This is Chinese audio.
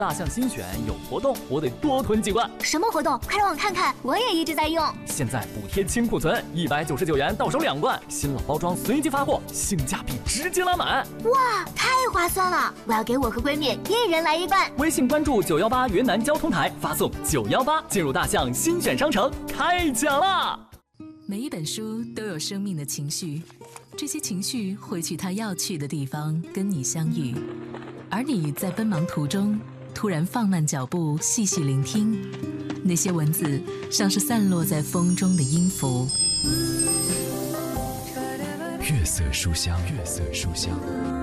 大象新选有活动，我得多囤几罐。 什么活动？快让我看看，我也一直在用。 现在补贴清库存，199元到手2罐，新老包装随机发货，性价比直接拉满。 哇，太划算了！我要给我和闺蜜一人来1罐。 微信关注918云南交通台，发送918进入大象新选商城，开奖啦！ 每一本书都有生命的情绪，这些情绪会去它要去的地方跟你相遇，而你在奔忙途中突然放慢脚步，细细聆听，那些文字像是散落在风中的音符。 月色书香，月色书香。